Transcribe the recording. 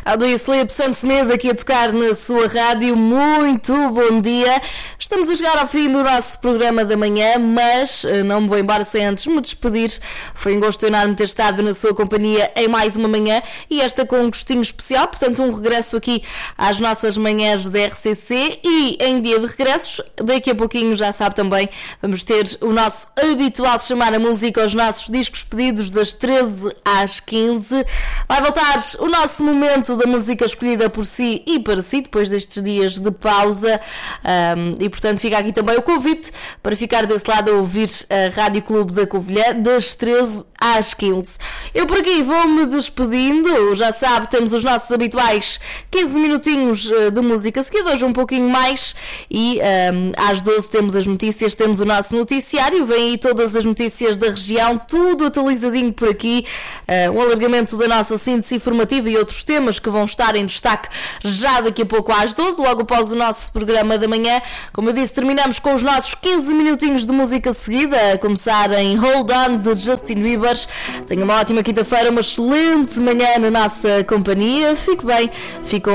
How Do You Sleep, Sam Smith aqui a tocar na sua rádio. Muito bom dia. Estamos a chegar ao fim do nosso programa da manhã, mas não me vou embora sem antes me despedir. Foi um gosto enorme ter estado na sua companhia em mais uma manhã e esta com um gostinho especial, portanto um regresso aqui às nossas manhãs da RCC. E em dia de regressos, daqui a pouquinho já sabe também, vamos ter o nosso habitual de chamar a música aos nossos discos pedidos das 13 às 15. Vai voltar o nosso momento da música escolhida por si e para si, depois destes dias de pausa, e portanto fica aqui também o convite para ficar desse lado a ouvir a Rádio Clube da Covilhã das 13 às 15. Eu por aqui vou-me despedindo, já sabe, temos os nossos habituais 15 minutinhos de música seguida, hoje um pouquinho mais, e às 12 temos as notícias, temos o nosso noticiário, vem aí todas as notícias da região, tudo atualizadinho por aqui, um alargamento da nossa síntese informativa e outros temas que vão estar em destaque já daqui a pouco às 12, logo após o nosso programa da manhã. Como eu disse, terminamos com os nossos 15 minutinhos de música seguida, a começar em Hold On de Justin Bieber. Tenha uma ótima quinta-feira, uma excelente manhã na nossa companhia. Fique bem, fique